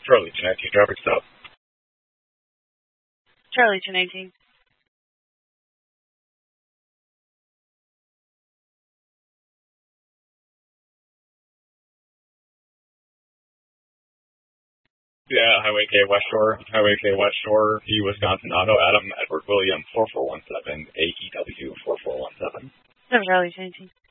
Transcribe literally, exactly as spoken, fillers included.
Charlie two nineteen, traffic stop. Charlie two nineteen. Yeah, Highway K West Shore, Highway K West Shore, P Wisconsin Auto, Adam Edward William four four one seven, A E W four four one seven. Charlie two nineteen.